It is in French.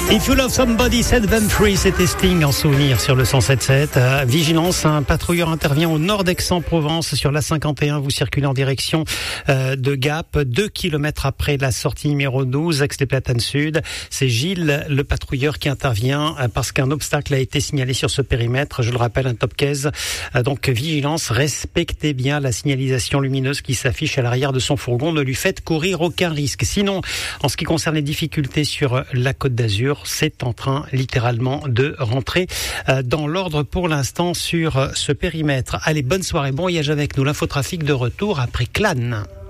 If You Love Somebody, Set Them Free, c'était Sting en souvenir sur le 107.7. Vigilance, un patrouilleur intervient au nord d'Aix-en-Provence sur la 51. Vous circulez en direction de Gap, 2 kilomètres après la sortie numéro 12, Aix-les-Platanes Sud. C'est Gilles, le patrouilleur, qui intervient parce qu'un obstacle a été signalé sur ce périmètre. Je le rappelle, un top 15. Donc vigilance, respectez bien la signalisation lumineuse qui s'affiche à l'arrière de son fourgon. Ne lui faites courir aucun risque. Sinon, en ce qui concerne les difficultés sur la Côte d'Azur, c'est en train littéralement de rentrer dans l'ordre pour l'instant sur ce périmètre. Allez, bonne soirée, bon voyage avec nous. L'infotrafic de retour après Clan.